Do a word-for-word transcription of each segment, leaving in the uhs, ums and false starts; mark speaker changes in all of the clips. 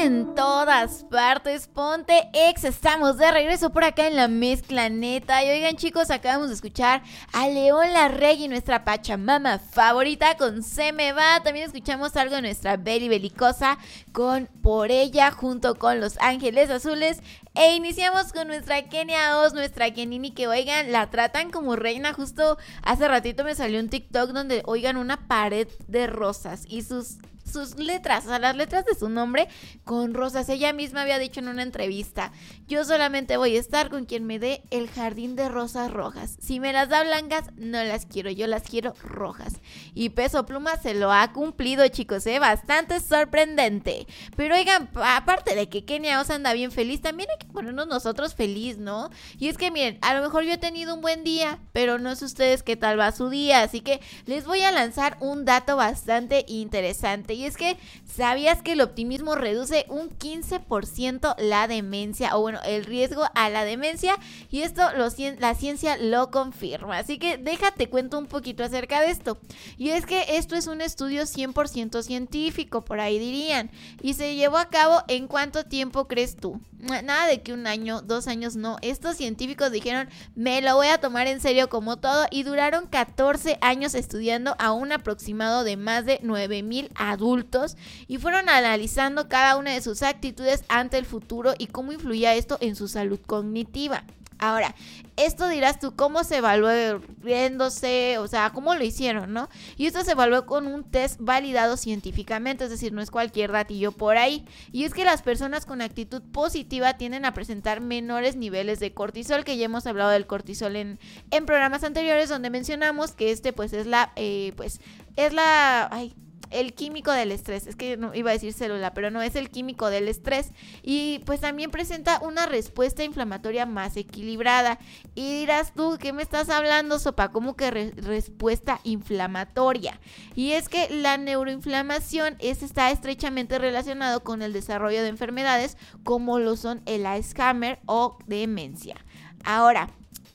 Speaker 1: En todas partes, ponte ex, estamos de regreso por acá en la mezcla neta. Y oigan chicos, acabamos de escuchar a León Larregui, nuestra pachamama favorita con Se Me Va. También escuchamos algo de nuestra Beli Belicosa con Por Ella junto con Los Ángeles Azules. E iniciamos con nuestra Kenia Oz, nuestra Kenini, que oigan, la tratan como reina. Justo hace ratito me salió un TikTok donde oigan una pared de rosas y sus... sus letras, o sea, las letras de su nombre con rosas. Ella misma había dicho en una entrevista: yo solamente voy a estar con quien me dé el jardín de rosas rojas. Si me las da blancas, no las quiero, yo las quiero rojas. Y Peso Pluma se lo ha cumplido, chicos, ¿eh? Bastante sorprendente. Pero oigan, aparte de que Kenia Oz anda bien feliz, también hay que ponernos nosotros feliz, ¿no? Y es que miren, a lo mejor yo he tenido un buen día, pero no sé ustedes qué tal va su día, así que les voy a lanzar un dato bastante interesante. Y es que, ¿sabías que el optimismo reduce un quince por ciento la demencia? O bueno, el riesgo a la demencia. Y esto lo, la ciencia lo confirma. Así que déjate cuento un poquito acerca de esto. Y es que esto es un estudio cien por ciento científico, por ahí dirían. Y se llevó a cabo ¿en cuánto tiempo crees tú? Nada de que un año, dos años, no. Estos científicos dijeron: me lo voy a tomar en serio como todo. Y duraron catorce años estudiando a un aproximado de más de nueve mil adultos. Y fueron analizando cada una de sus actitudes ante el futuro y cómo influía esto en su salud cognitiva. Ahora, esto dirás tú, ¿cómo se evaluó? Riéndose, o sea, ¿cómo lo hicieron, no? Y esto se evaluó con un test validado científicamente, es decir, no es cualquier datillo por ahí. Y es que las personas con actitud positiva tienden a presentar menores niveles de cortisol, que ya hemos hablado del cortisol en, en programas anteriores, donde mencionamos que este, pues, es la, eh, pues, es la, ay, el químico del estrés. Es que no iba a decir célula, pero no, es el químico del estrés. Y pues también presenta una respuesta inflamatoria más equilibrada. Y dirás tú, ¿qué me estás hablando, sopa? ¿Cómo que re- respuesta inflamatoria? Y es que la neuroinflamación es, está estrechamente relacionado con el desarrollo de enfermedades como lo son el Alzheimer o demencia. Ahora,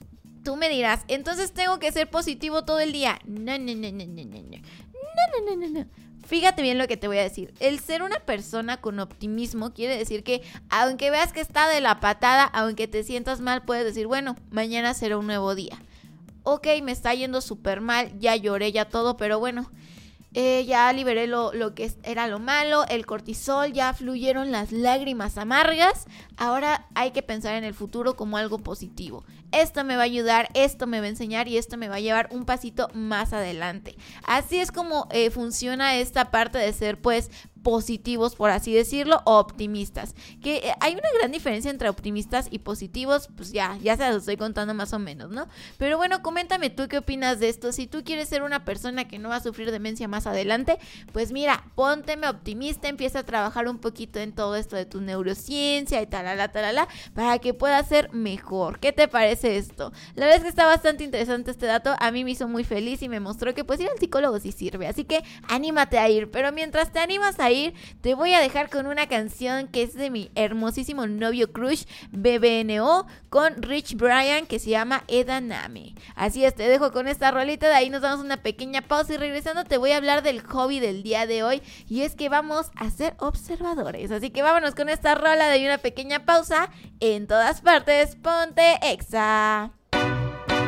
Speaker 1: tú me dirás, entonces tengo que ser positivo todo el día. No, no, no, no, no, no, no. No, no, no, no, no. Fíjate bien lo que te voy a decir. El ser una persona con optimismo quiere decir que aunque veas que está de la patada, aunque te sientas mal, puedes decir, bueno, mañana será un nuevo día. Ok, me está yendo súper mal, ya lloré, ya todo, pero bueno, eh, ya liberé lo, lo que era lo malo, el cortisol, ya fluyeron las lágrimas amargas. Ahora hay que pensar en el futuro como algo positivo. Esto me va a ayudar, esto me va a enseñar y esto me va a llevar un pasito más adelante. Así es como eh, funciona esta parte de ser, pues, positivos, por así decirlo, o optimistas. Que eh, hay una gran diferencia entre optimistas y positivos, pues ya, ya se los estoy contando más o menos, ¿no? Pero bueno, coméntame tú qué opinas de esto. Si tú quieres ser una persona que no va a sufrir demencia más adelante, pues mira, pónteme optimista, empieza a trabajar un poquito en todo esto de tu neurociencia y talala, talala, para que puedas ser mejor. ¿Qué te parece esto? La verdad es que está bastante interesante este dato, a mí me hizo muy feliz y me mostró que pues ir al psicólogo sí sirve, así que anímate a ir. Pero mientras te animas a ir, te voy a dejar con una canción que es de mi hermosísimo novio crush B B N O con Rich Brian, que se llama Edaname. Así es, te dejo con esta rolita, de ahí nos damos una pequeña pausa y regresando te voy a hablar del hobby del día de hoy, y es que vamos a ser observadores. Así que vámonos con esta rola de una pequeña pausa. En todas partes, ponte exa.